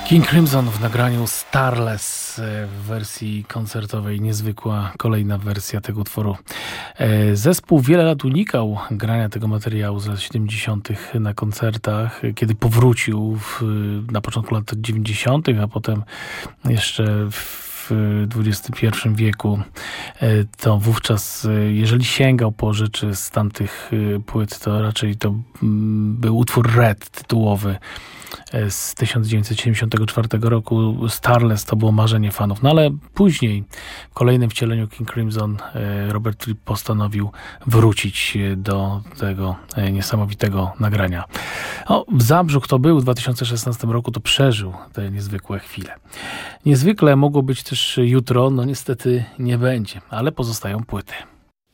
King Crimson w nagraniu Starless w wersji koncertowej, niezwykła kolejna wersja tego utworu. Zespół wiele lat unikał grania tego materiału z lat 70. na koncertach, kiedy powrócił na początku lat 90., a potem jeszcze w XXI wieku, to wówczas, jeżeli sięgał po rzeczy z tamtych płyt, to raczej to był utwór Red tytułowy z 1974 roku. Starless to było marzenie fanów. No ale później, w kolejnym wcieleniu King Crimson, Robert Fripp postanowił wrócić do tego niesamowitego nagrania. W Zabrzu, kto był w 2016 roku, to przeżył te niezwykłe chwile. Niezwykle mogło być też jutro, no niestety nie będzie, ale pozostają płyty.